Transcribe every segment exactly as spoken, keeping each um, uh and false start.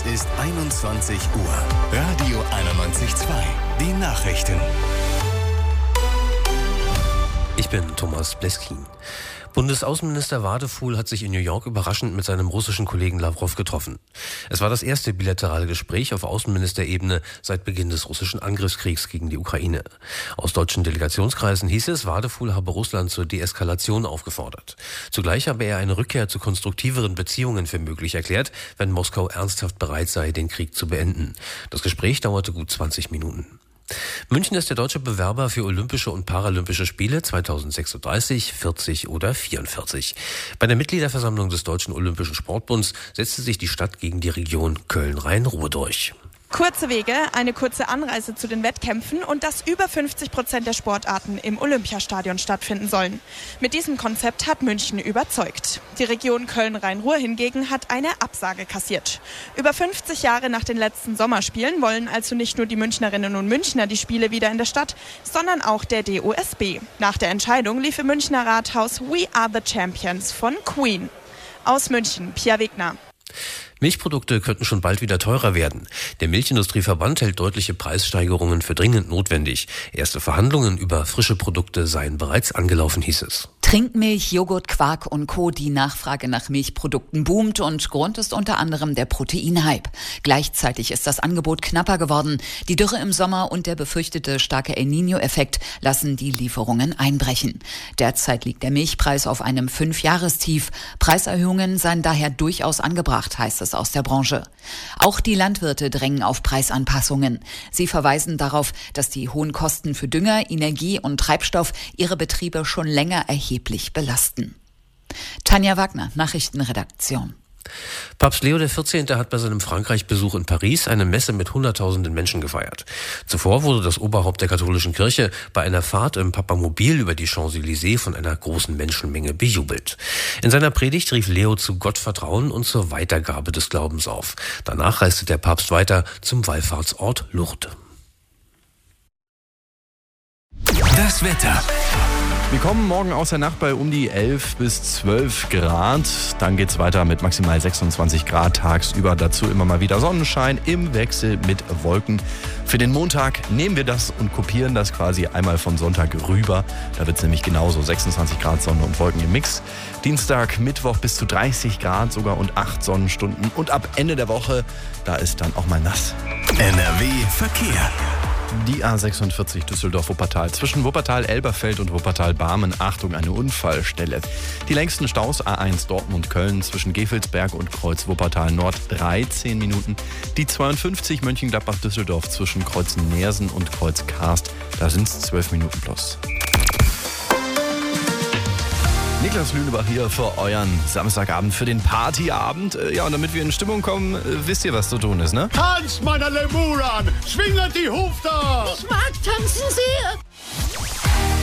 ist einundzwanzig Uhr. Radio einundneunzig Komma zwei. Die Nachrichten. Ich bin Thomas Bleskin. Bundesaußenminister Wadefuhl hat sich in New York überraschend mit seinem russischen Kollegen Lawrow getroffen. Es war das erste bilaterale Gespräch auf Außenministerebene seit Beginn des russischen Angriffskriegs gegen die Ukraine. Aus deutschen Delegationskreisen hieß es, Wadefuhl habe Russland zur Deeskalation aufgefordert. Zugleich habe er eine Rückkehr zu konstruktiveren Beziehungen für möglich erklärt, wenn Moskau ernsthaft bereit sei, den Krieg zu beenden. Das Gespräch dauerte gut zwanzig Minuten. München ist der deutsche Bewerber für Olympische und Paralympische Spiele zweitausendsechsunddreißig, vierzig oder vierundvierzig. Bei der Mitgliederversammlung des Deutschen Olympischen Sportbunds setzte sich die Stadt gegen die Region Köln-Rhein-Ruhr durch. Kurze Wege, eine kurze Anreise zu den Wettkämpfen und dass über fünfzig Prozent der Sportarten im Olympiastadion stattfinden sollen. Mit diesem Konzept hat München überzeugt. Die Region Köln-Rhein-Ruhr hingegen hat eine Absage kassiert. Über fünfzig Jahre nach den letzten Sommerspielen wollen also nicht nur die Münchnerinnen und Münchner die Spiele wieder in der Stadt, sondern auch der D O S B. Nach der Entscheidung lief im Münchner Rathaus We Are the Champions von Queen. Aus München, Pia Wegner. Milchprodukte könnten schon bald wieder teurer werden. Der Milchindustrieverband hält deutliche Preissteigerungen für dringend notwendig. Erste Verhandlungen über frische Produkte seien bereits angelaufen, hieß es. Trinkmilch, Joghurt, Quark und Co. Die Nachfrage nach Milchprodukten boomt und Grund ist unter anderem der Proteinhype. Gleichzeitig ist das Angebot knapper geworden. Die Dürre im Sommer und der befürchtete starke El Niño-Effekt lassen die Lieferungen einbrechen. Derzeit liegt der Milchpreis auf einem Fünfjahrestief. Preiserhöhungen seien daher durchaus angebracht, heißt es aus der Branche. Auch die Landwirte drängen auf Preisanpassungen. Sie verweisen darauf, dass die hohen Kosten für Dünger, Energie und Treibstoff ihre Betriebe schon länger erheblich belasten. Tanja Wagner, Nachrichtenredaktion. Papst Leo der vierzehnte hat bei seinem Frankreich-Besuch in Paris eine Messe mit hunderttausenden Menschen gefeiert. Zuvor wurde das Oberhaupt der katholischen Kirche bei einer Fahrt im Papamobil über die Champs-Élysées von einer großen Menschenmenge bejubelt. In seiner Predigt rief Leo zu Gottvertrauen und zur Weitergabe des Glaubens auf. Danach reiste der Papst weiter zum Wallfahrtsort Lourdes. Das Wetter. Wir kommen morgen aus der Nacht bei um die elf bis zwölf Grad. Dann geht's weiter mit maximal sechsundzwanzig Grad tagsüber. Dazu immer mal wieder Sonnenschein im Wechsel mit Wolken. Für den Montag nehmen wir das und kopieren das quasi einmal von Sonntag rüber. Da wird's nämlich genauso sechsundzwanzig Grad Sonne und Wolken im Mix. Dienstag, Mittwoch bis zu dreißig Grad sogar und acht Sonnenstunden. Und ab Ende der Woche, da ist dann auch mal nass. N R W Verkehr. Die A sechsundvierzig Düsseldorf-Wuppertal zwischen Wuppertal-Elberfeld und Wuppertal-Barmen. Achtung, eine Unfallstelle. Die längsten Staus A eins Dortmund-Köln zwischen Gevelsberg und Kreuz Wuppertal-Nord dreizehn Minuten. Die zweiundfünfzig Mönchengladbach-Düsseldorf zwischen Kreuz Neersen und Kreuz Karst. Da sind es zwölf Minuten plus. Niklas Lünebach hier für euren Samstagabend, für den Partyabend. Ja, und damit wir in Stimmung kommen, wisst ihr, was zu tun ist, ne? Tanzt, meine Lemuran! Schwinget die Hufter! Ich mag tanzen sehr!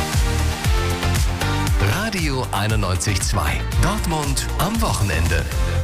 Radio einundneunzig Komma zwei. Dortmund am Wochenende.